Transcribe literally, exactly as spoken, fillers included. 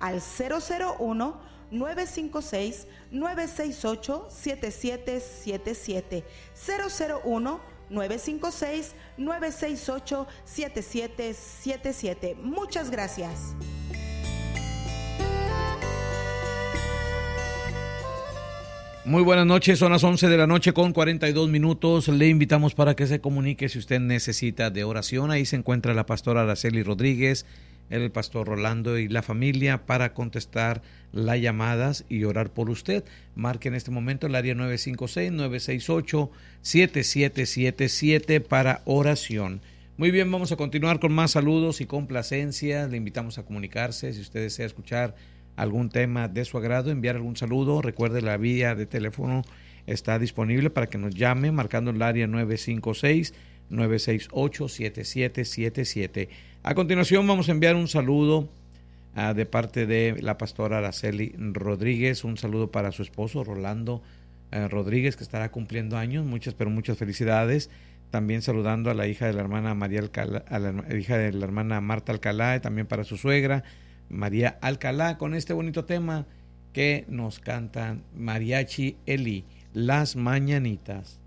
al cero cero uno, nueve cinco seis, nueve seis ocho, siete siete siete siete. cero cero uno, nueve cinco seis, nueve seis ocho, siete siete siete siete. Muchas gracias. Muy buenas noches, son las once de la noche con cuarenta y dos minutos. Le invitamos para que se comunique si usted necesita de oración. Ahí se encuentra la pastora Araceli Rodríguez, el pastor Rolando y la familia para contestar las llamadas y orar por usted. Marque en este momento el área nueve cinco seis, nueve seis ocho, siete siete siete siete para oración. Muy bien, vamos a continuar con más saludos y complacencias. Le invitamos a comunicarse si usted desea escuchar algún tema de su agrado, enviar algún saludo. Recuerde, la vía de teléfono está disponible para que nos llame marcando el área nueve cinco seis, nueve seis ocho, siete siete siete siete. A continuación vamos a enviar un saludo uh, de parte de la pastora Araceli Rodríguez, un saludo para su esposo Rolando uh, Rodríguez, que estará cumpliendo años. Muchas, pero muchas felicidades. También saludando a la hija de la hermana María Alcalá, a la hija de la hermana Marta Alcalá, y también para su suegra María Alcalá, con este bonito tema que nos cantan Mariachi Eli, Las Mañanitas.